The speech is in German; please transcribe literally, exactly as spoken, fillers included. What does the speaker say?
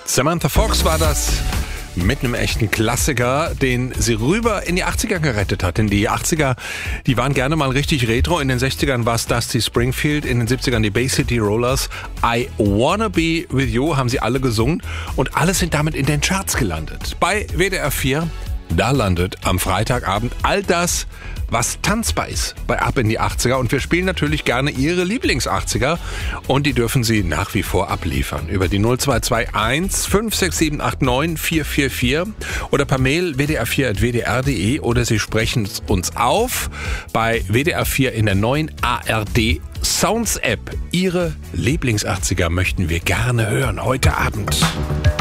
Samantha Fox war das mit einem echten Klassiker, den sie rüber in die achtziger gerettet hat. Denn die achtziger, die waren gerne mal richtig retro. In den sechzigern war es Dusty Springfield, in den siebzigern die Bay City Rollers. I Wanna Be With You haben sie alle gesungen und alle sind damit in den Charts gelandet. Bei W D R vier, da landet am Freitagabend all das, was tanzbar ist bei Ab in die achtziger. Und wir spielen natürlich gerne Ihre Lieblings-achtziger und die dürfen Sie nach wie vor abliefern. Über die null zwei zwei eins fünf sechs sieben acht neun vier vier vier oder per Mail w d r vier at w d r punkt d e oder Sie sprechen es uns auf bei W D R vier in der neuen A R D Sounds App. Ihre Lieblings-achtziger möchten wir gerne hören heute Abend.